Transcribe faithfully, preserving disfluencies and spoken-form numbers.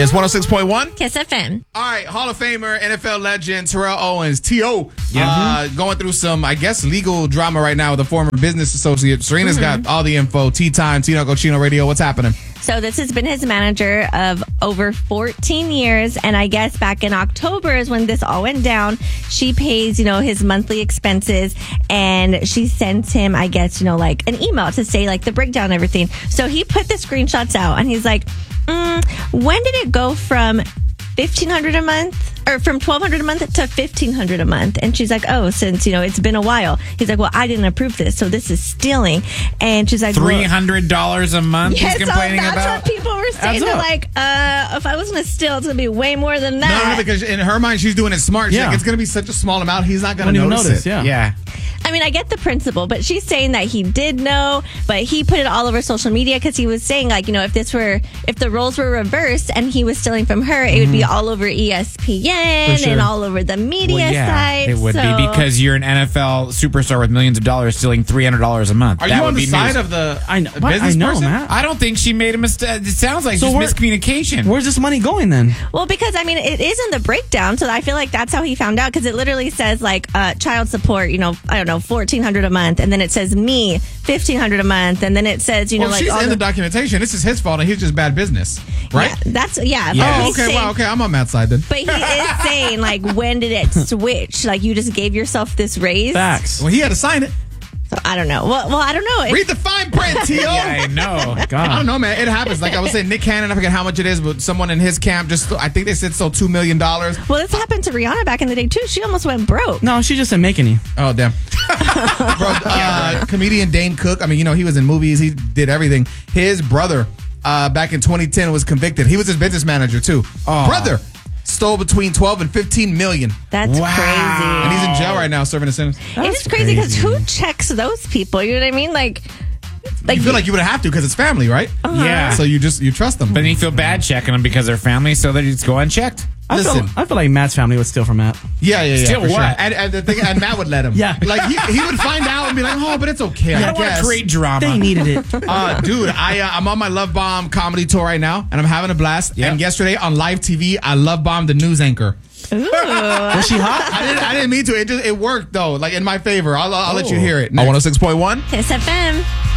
It's one oh six point one Kiss F M. All right, Hall of Famer, N F L legend Terrell Owens, T O, yeah. uh, going through some, I guess, legal drama right now with a former business associate. Serena's mm-hmm. got all the info. Tea Time, Tino Cochino Radio. What's happening? So this has been his manager of over fourteen years. And I guess back in October is when this all went down. She pays, you know, his monthly expenses. And she sends him, I guess, you know, like an email to say like the breakdown and everything. So he put the screenshots out and he's like, mm, when did it go from fifteen hundred dollars a month or from twelve hundred dollars a month to fifteen hundred dollars a month? And she's like, oh, since, you know, it's been a while. He's like, well, I didn't approve this, so this is stealing. And she's like, three hundred dollars well, a month yes, he's complaining so that's about? That's what people were saying. They're like, uh, if I was going to steal, it's going to be way more than that. No, no, because in her mind, she's doing it smart. She's yeah. like, it's going to be such a small amount, he's not going to notice, notice it. Yeah. yeah. I mean, I get the principle, but she's saying that he did know, but he put it all over social media because he was saying, like, you know, if this were, if the roles were reversed and he was stealing from her, it would mm-hmm. be all over E S P N sure. and all over the media well, yeah, sites. It would so. be because you're an N F L superstar with millions of dollars stealing three hundred dollars a month. Are that you would on the be side news. of the I know, business I know, person? Matt. I don't think she made a mistake. It sounds like so just where, miscommunication. Where's this money going then? Well, because, I mean, it is in the breakdown, so I feel like that's how he found out, because it literally says, like, uh, child support, you know, I don't know, fourteen hundred dollars a month, and then it says me, fifteen hundred dollars a month, and then it says, you know, well, like... she's all in the, the documentation. This is his fault, and he's just bad business, right? Yeah, that's, yeah. Yeah. Oh, he's okay, saying, well, okay, I'm on Matt's side then. But he is saying, like, when did it switch? Like, you just gave yourself this raise? Facts. Well, he had to sign it. So, I don't know. Well, well I don't know. If, Read the fine print, T O. Yeah, I know. God. I don't know, man. It happens. Like I was saying, Nick Cannon, I forget how much it is, but someone in his camp just, I think they said so two million dollars. Well, this happened to Rihanna back in the day, too. She almost went broke. No, she just didn't make any. Oh, damn. Bro, uh, comedian Dane Cook, I mean, you know, he was in movies. He did everything. His brother, uh, back in twenty ten, was convicted. He was his business manager, too. Oh. Brother stole between twelve and fifteen million. That's Wow. crazy. And he's in jail right now serving a sentence. It is crazy because who checks those people? You know what I mean? Like, like You feel like you would have to because it's family, right? Uh-huh. Yeah. So you just, you trust them. But then you feel bad checking them because they're family, so they just go unchecked. I Listen. feel, I feel like Matt's family would steal from Matt. Yeah, yeah, yeah. Still for what? Sure. And, and, the thing, and Matt would let him. Yeah. Like, he, he would find out and be like, oh, but it's okay, I I, don't want guess. to create drama. They needed it. Uh, dude, I, uh, I'm on my Love Bomb comedy tour right now, and I'm having a blast. Yep. And yesterday on live T V, I Love Bombed the news anchor. Ooh. Was she hot? I didn't, I didn't mean to. It just, it worked, though, like in my favor. I'll, I'll let you hear it. one oh six point one Kiss F M.